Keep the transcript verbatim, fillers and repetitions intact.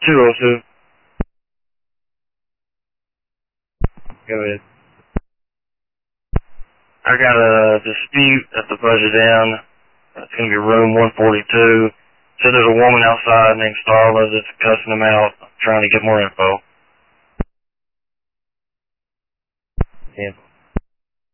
two oh two. Go ahead. I got a dispute at the Budget Inn. It's going to be room one forty-two. Said there's a woman outside named Starla that's cussing them out. I'm trying to get more info. Yeah.